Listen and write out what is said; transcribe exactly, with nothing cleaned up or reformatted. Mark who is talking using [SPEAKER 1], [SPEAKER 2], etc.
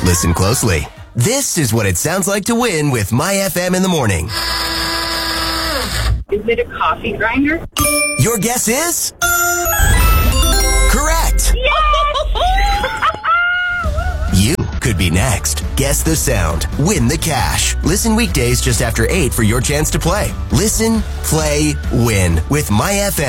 [SPEAKER 1] Listen closely. This is what it sounds like to win with My F M in the morning.
[SPEAKER 2] Is it a coffee grinder?
[SPEAKER 1] Your guess is? Correct. You could be next. Guess the sound. Win the cash. Listen weekdays just after eight for your chance to play. Listen, play, win with My F M.